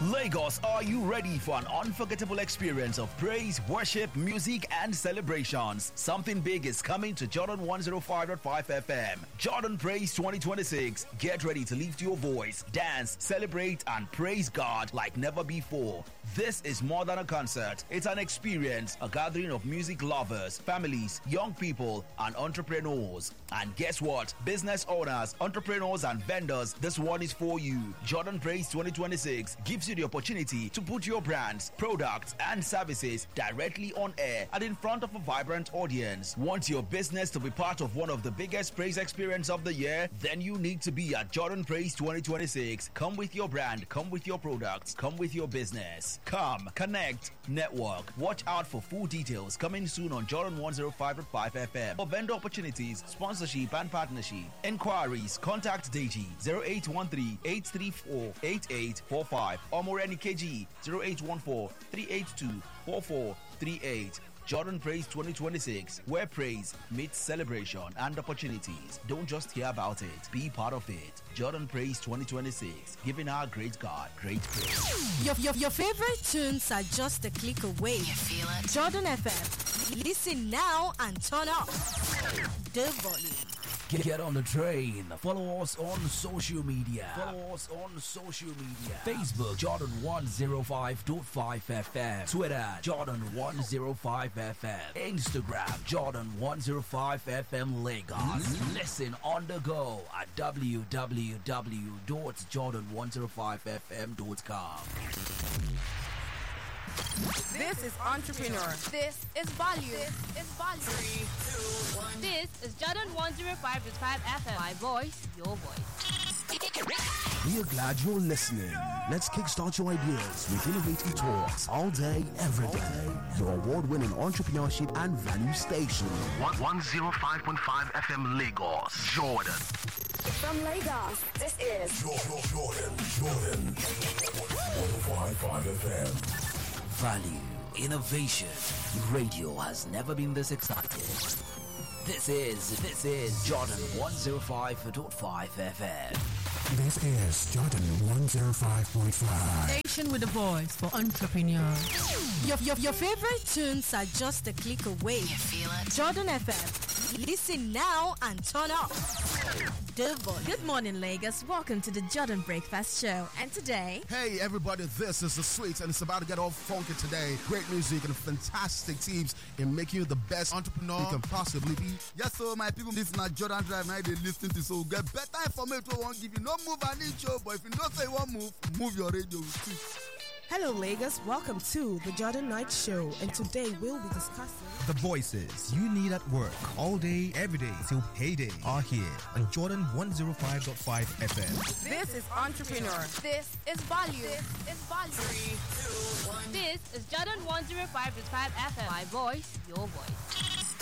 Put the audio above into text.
Lagos, are you ready for an unforgettable experience of praise, worship, music, and celebrations? Something big is coming to Jordan 105.5 FM. Jordan Praise 2026. Get ready to lift your voice, dance, celebrate, and praise God like never before. This is more than a concert. It's an experience, a gathering of music lovers, families, young people, and entrepreneurs. And guess what? Business owners, entrepreneurs, and vendors, this one is for you. Jordan Praise 2026 gives you the opportunity to put your brands, products, and services directly on air and in front of a vibrant audience. Want your business to be part of one of the biggest praise experience of the year? Then you need to be at Jordan Praise 2026. Come with your brand, come with your products, come with your business. Come, connect, network. Watch out for full details coming soon on Jordan 105.5 FM. For vendor opportunities, sponsorship, and partnership. Inquiries, contact Deji 0813-834-8845 or Moreni KG 0814-382-4438. Jordan Praise 2026, where praise meets celebration and opportunities. Don't just hear about it, be part of it. Jordan Praise 2026, giving our great God great praise. Your favorite tunes are just a click away. You feel it? Jordan FM. Listen now and turn up the volume. Get on the train. Follow us on social media. Facebook, Jordan 105.5 FM. Twitter, Jordan 105 FM. Instagram, Jordan 105 FM Lagos. Listen on the go at www.jordan105fm.com. This is Entrepreneur. This is Value. This is Value. 3, 2, 1. This is Jordan 105.5 FM. My voice, your voice. We are glad you're listening. Let's kickstart your ideas with innovative talks all day, every day. Your award-winning entrepreneurship and value station. 105.5 FM Lagos, Jordan. From Lagos, this is Jordan 105.5 FM. Value, innovation. Radio has never been this exciting. This is Jordan 105.5 FM. This is Jordan 105.5. Station with a voice for entrepreneurs. Your favorite tunes are just a click away. You feel it? Jordan FM. Listen now and turn up the volume. Good morning, Lagos. Welcome to the Jordan Breakfast Show. And today, hey everybody, this is The Sweets, and it's about to get all funky today. Great music and fantastic teams in making you the best entrepreneur you can possibly be. Yes, so my people, this is not Jordan Drive. Now they listen to, so get better information. We won't give you no move an inch, but if you don't say one move your radio. Hello Lagos, welcome to the Jordan Night Show, and today we'll be discussing the voices you need at work all day, every day till payday are here on Jordan 105.5 FM. This is Entrepreneur. This is Value. This is Value. 3, 2, 1. This is Jordan 105.5 FM. My voice, your voice.